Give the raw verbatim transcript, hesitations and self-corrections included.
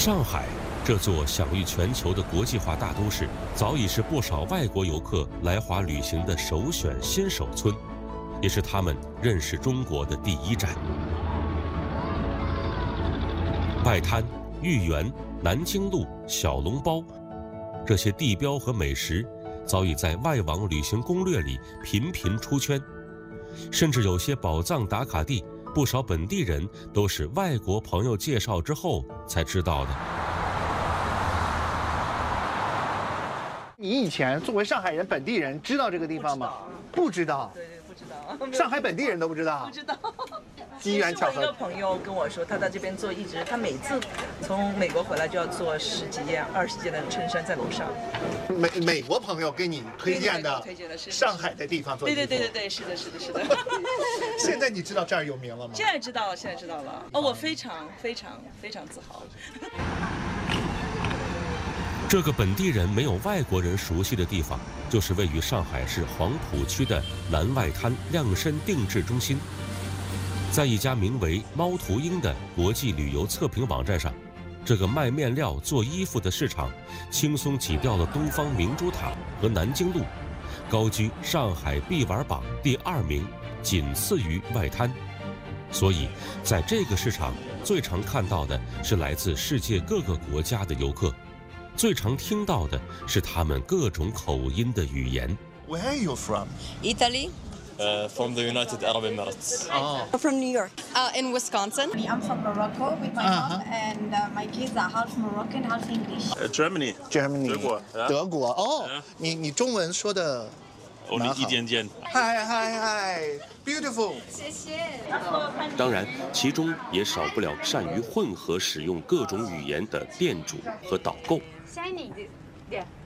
上海这座享誉全球的国际化大都市，早已是不少外国游客来华旅行的首选新手村，也是他们认识中国的第一站。外滩、豫园、南京路、小笼包，这些地标和美食，早已在外网旅行攻略里频频出圈，甚至有些宝藏打卡地，不少本地人都是外国朋友介绍之后才知道的。 你以前作为上海人、本地人，知道这个地方吗？不知道。 对对，不知道。 上海本地人都不知道。 不知道。 机缘巧合。 我一个朋友跟我说，他在这边做，一直他每次从美国回来就要做十几件、二十件的衬衫在楼上。 美美国朋友给你推荐的， 推荐的是上海的地方做衣服。 对对对对对，是的，是的，是的。 现在你知道这儿有名了吗？ 现在知道了，现在知道了。哦，我非常非常非常自豪。 这个本地人没有外国人熟悉的地方，就是位于上海市黄浦区的南外滩量身定制中心。在一家名为猫头鹰的国际旅游测评网站上，这个卖面料做衣服的市场轻松挤掉了东方明珠塔和南京路，高居上海必玩榜第二名，仅次于外滩。所以在这个市场最常看到的是来自世界各个国家的游客，最常听到的是他们各种口音的语言。 Where are you from? Italy. Uh, from the United Arab Emirates. Oh. From New York. Uh, in Wisconsin. I'm from Morocco with my Uh-huh. mom, and uh, my kids are half Moroccan, half English. Uh, Germany. Germany. 德国。 德国哦， Yeah. 你你中文说的 Only 一点点。 嗨嗨嗨 ，beautiful。 谢谢。 当然，其中也少不了善于混合使用各种语言的店主和导购。 Shiny, yeah.